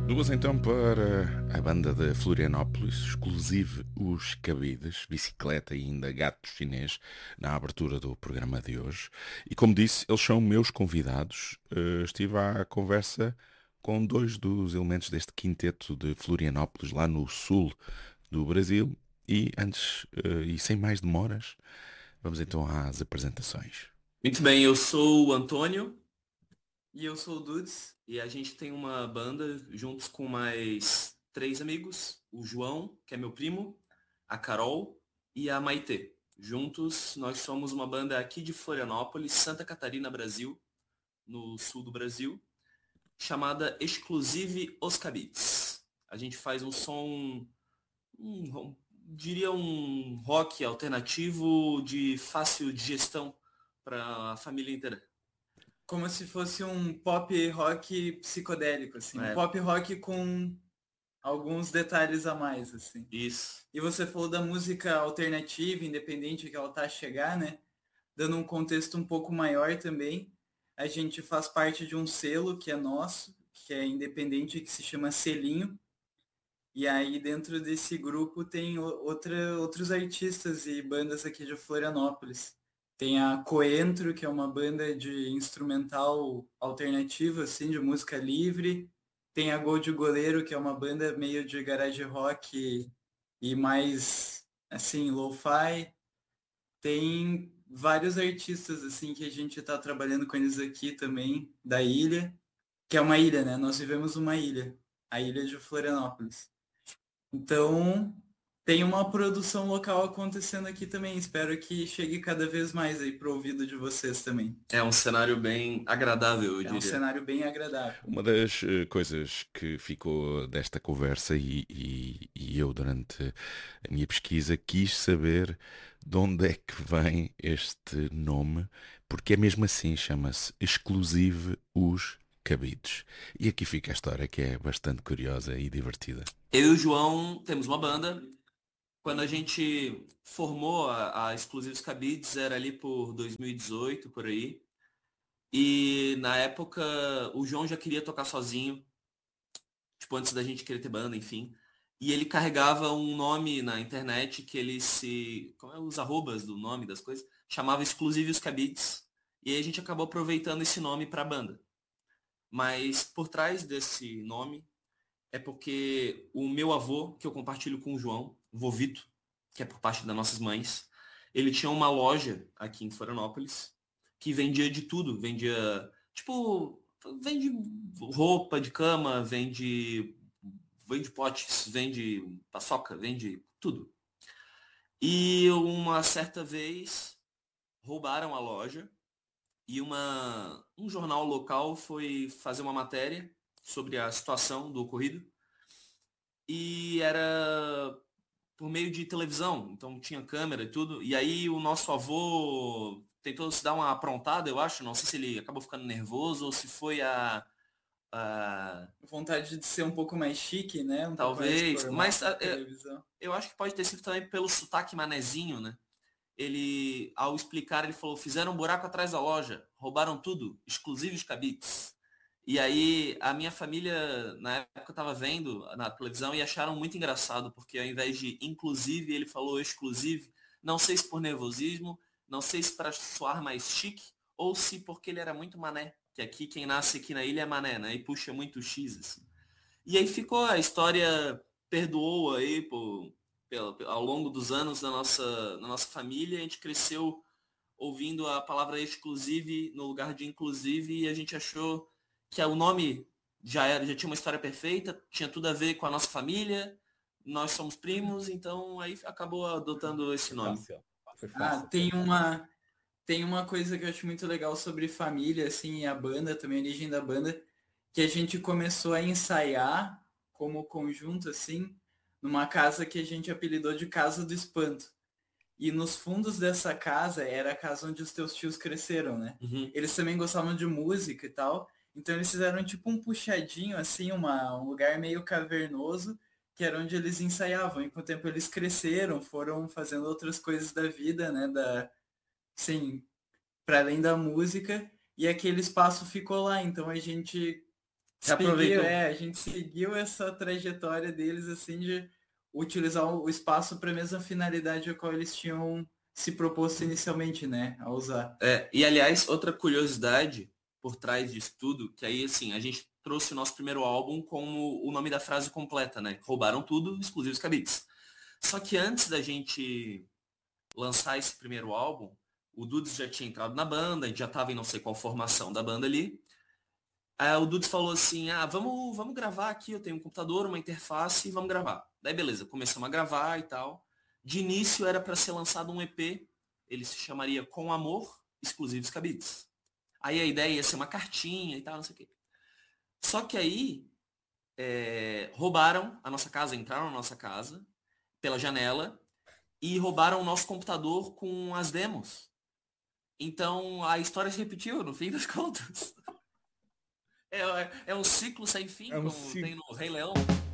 Duas então para a banda de Florianópolis, exclusive os Cabides, bicicleta e ainda gato chinês, na abertura do programa de hoje. E como disse, eles são meus convidados. Estive à conversa com dois dos elementos deste quinteto de Florianópolis, lá no sul do Brasil. E antes, e sem mais demoras, vamos então às apresentações. Muito bem, eu sou o Antônio. E eu sou o Dudes. E a gente tem uma banda juntos com mais três amigos: o João, que é meu primo, a Carol e a Maitê. Juntos, nós somos uma banda aqui de Florianópolis, Santa Catarina, Brasil, no sul do Brasil, chamada Exclusive Os Cabides. A gente faz um som, diria um rock alternativo de fácil digestão para a família inteira. Como se fosse um pop rock psicodélico, assim. Um É, pop rock com alguns detalhes a mais, assim. isso. E você falou da música alternativa, independente que ela tá a chegar, né? Dando um contexto um pouco maior também. A gente faz parte de um selo que é nosso, que é independente, que se chama Selinho. E aí dentro desse grupo tem outros artistas e bandas aqui de Florianópolis. Tem a Coentro, que é uma banda de instrumental alternativo, assim, de música livre. Tem a Gol de Goleiro, que é uma banda meio de garage rock e mais, assim, lo-fi. Tem vários artistas, assim, que a gente está trabalhando com eles aqui também, da ilha, que é uma ilha, né? Nós vivemos uma ilha, a ilha de Florianópolis. Então, tem uma produção local acontecendo aqui também. Espero que chegue cada vez mais aí pro ouvido de vocês também. É um cenário bem agradável, eu É um diria. cenário bem agradável. Uma das coisas que ficou desta conversa e eu durante a minha pesquisa quis saber de onde é que vem este nome, porque é mesmo assim, chama-se Exclusive os Cabides. E aqui fica a história que é bastante curiosa e divertida. Eu e o João temos uma banda. Quando a gente formou a Exclusivos Cabides, era ali por 2018, por aí. E na época o João já queria tocar sozinho, tipo, antes da gente querer ter banda, enfim. E ele carregava um nome na internet que ele se. Como é os arrobas do nome das coisas? Chamava Exclusivos Cabides. E aí a gente acabou aproveitando esse nome para a banda. Mas por trás desse nome é porque o meu avô, que eu compartilho com o João, o vô Vito, que é por parte das nossas mães, ele tinha uma loja aqui em Florianópolis que vendia de tudo. Vendia, tipo, vende roupa de cama, vende potes, vende paçoca, vende tudo. E uma certa vez roubaram a loja e um jornal local foi fazer uma matéria sobre a situação do ocorrido. E era por meio de televisão, então tinha câmera e tudo. E aí o nosso avô tentou se dar uma aprontada, eu acho. Não sei se ele acabou ficando nervoso ou se foi a Vontade de ser um pouco mais chique, né? Um pouco mais talvez, formal mas para televisão. eu acho que pode ter sido também pelo sotaque manezinho, né? Ele, ao explicar, ele falou: fizeram um buraco atrás da loja, roubaram tudo, exclusivos cabides. E aí a minha família na época estava vendo na televisão e acharam muito engraçado, porque ao invés de inclusive, ele falou exclusive. Não sei se por nervosismo, não sei se para soar mais chique, ou se porque ele era muito mané. Que aqui quem nasce aqui na ilha é mané, né? E puxa muito X, assim. E aí ficou, a história perdoou aí ao longo dos anos da nossa família. A gente cresceu ouvindo a palavra exclusive no lugar de inclusive e a gente achou que o nome já tinha uma história perfeita, tinha tudo a ver com a nossa família, nós somos primos, então aí acabou adotando esse nome. Foi Ah, fácil. tem uma coisa que eu acho muito legal sobre família, assim, e a banda, também a origem da banda, que a gente começou a ensaiar como conjunto, assim, numa casa que a gente apelidou de Casa do Espanto. E nos fundos dessa casa era a casa onde os teus tios cresceram, né? Uhum. Eles também gostavam de música e tal. Então eles fizeram tipo um puxadinho, assim, um lugar meio cavernoso, que era onde eles ensaiavam. E com o tempo eles cresceram, foram fazendo outras coisas da vida, né? Sim, para além da música. E aquele espaço ficou lá. Então a gente Você aproveitou? A gente seguiu essa trajetória deles, assim, de utilizar o espaço para a mesma finalidade a qual eles tinham se proposto inicialmente, né, a usar. E aliás, outra curiosidade por trás disso tudo, que aí assim, a gente trouxe o nosso primeiro álbum com o nome da frase completa, né? Roubaram tudo, exclusivos cabides. Só que antes da gente lançar esse primeiro álbum, o Dudes já tinha entrado na banda, a gente já estava em não sei qual formação da banda ali. Aí o Dudes falou assim, vamos gravar aqui, eu tenho um computador, uma interface, e vamos gravar. Daí beleza, começamos a gravar e tal. De início era para ser lançado um EP, ele se chamaria Com Amor, Exclusivos Cabides. Aí a ideia ia ser uma cartinha e tal, não sei o quê. Só que aí roubaram a nossa casa, entraram na nossa casa pela janela e roubaram o nosso computador com as demos. Então a história se repetiu no fim das contas. É um ciclo sem fim, É um como ciclo. tem no Rei Leão.